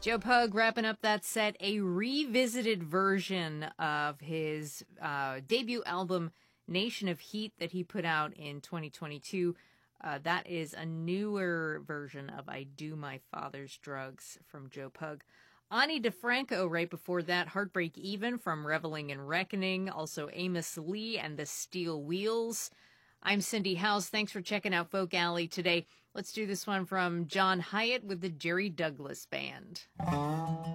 Joe Pug wrapping up that set, a revisited version of his debut album, Nation of Heat, that he put out in 2022. That is a newer version of I Do My Father's Drugs from Joe Pug. Ani DeFranco right before that, Heartbreak Even from Reveling and Reckoning. Also Amos Lee and the Steel Wheels. I'm Cindy House. Thanks for checking out Folk Alley today. Let's do this one from John Hyatt with the Jerry Douglas Band.